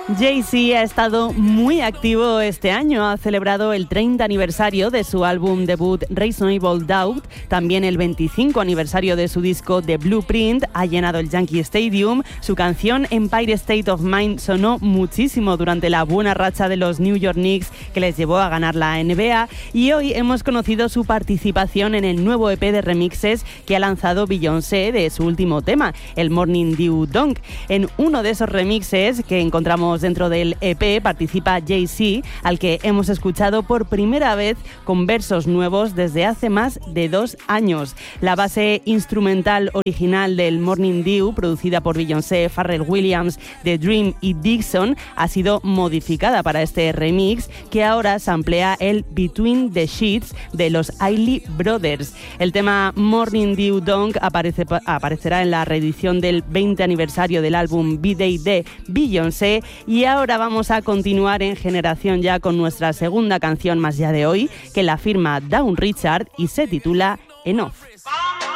Jay-Z ha estado muy activo este año. Ha celebrado el 30 aniversario de su álbum debut Reasonable Doubt, también el 25 aniversario de su disco The Blueprint. Ha llenado el Yankee Stadium. Su canción Empire State of Mind sonó muchísimo durante la buena racha de los New York Knicks que les llevó a ganar la NBA, y hoy hemos conocido su participación en el nuevo EP de remixes que ha lanzado Beyoncé de su último tema, el Morning Dew Dunk. En uno de esos remixes que encontramos dentro del EP participa Jay-Z, al que hemos escuchado por primera vez con versos nuevos desde hace más de 2 años. La base instrumental original del Morning Dew, producida por Beyoncé, Pharrell Williams, The Dream y Dixon, ha sido modificada para este remix que ahora samplea el Between the Sheets de los Isley Brothers. El tema Morning Dew Dunk aparecerá en la reedición del 20 aniversario del álbum B-Day de Beyoncé. Y ahora vamos a continuar en Generación Ya con nuestra segunda canción más ya de hoy, que la firma Dawn Richard y se titula Enough.